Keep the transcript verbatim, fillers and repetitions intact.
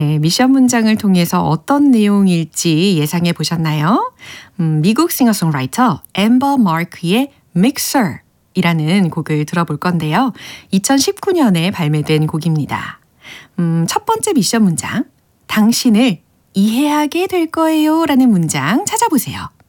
네, 미션 문장을 통해서 어떤 내용일지 예상해 보셨나요? 음, 미국 싱어송라이터 앰버 마크의 Mixer 이라는 곡을 들어볼 건데요. 이천십구 년에 발매된 곡입니다. 음, 첫 번째 미션 문장, 당신을 이해하게 될 거예요 라는 문장 찾아보세요.